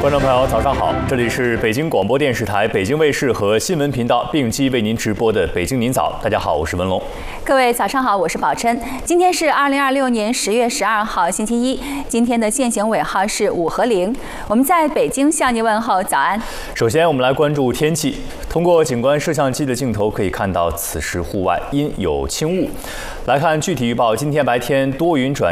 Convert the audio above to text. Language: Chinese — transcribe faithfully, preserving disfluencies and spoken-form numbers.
观众朋友，早上好！这里是北京广播电视台、北京卫视和新闻频道并机为您直播的《北京您早》。大家好，我是文龙。 各位早上好，我是宝琛。今天是二零二六年十月十二号，星期一。今天的限行尾号是五和零。我们在北京向您问候早安。 首先，我们来关注天气。通过景观摄像机的镜头可以看到，此时户外阴有轻雾。来看具体预报，今天白天多云转